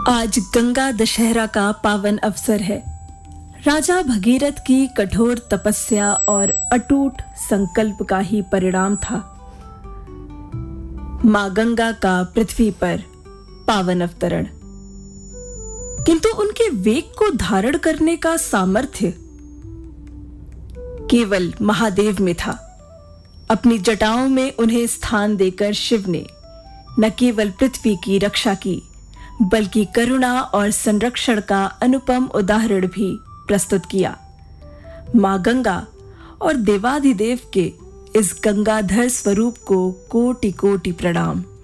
आज गंगा दशहरा का पावन अवसर है। राजा भगीरथ की कठोर तपस्या और अटूट संकल्प का ही परिणाम था मां गंगा का पृथ्वी पर पावन अवतरण। किंतु उनके वेग को धारण करने का सामर्थ्य केवल महादेव में था। अपनी जटाओं में उन्हें स्थान देकर शिव ने न केवल पृथ्वी की रक्षा की, बल्कि करुणा और संरक्षण का अनुपम उदाहरण भी प्रस्तुत किया। मां गंगा और देवाधिदेव के इस गंगाधर स्वरूप को कोटि कोटि प्रणाम।